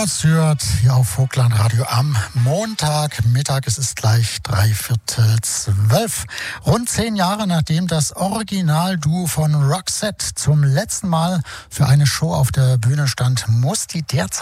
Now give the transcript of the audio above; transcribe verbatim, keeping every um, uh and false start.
Rod Stewart hier auf Vogtland-Radio am Montagmittag. Es ist gleich drei Viertel zwölf. Rund zehn Jahre nachdem das Originalduo von Roxette zum letzten Mal für eine Show auf der Bühne stand, muss die derzeit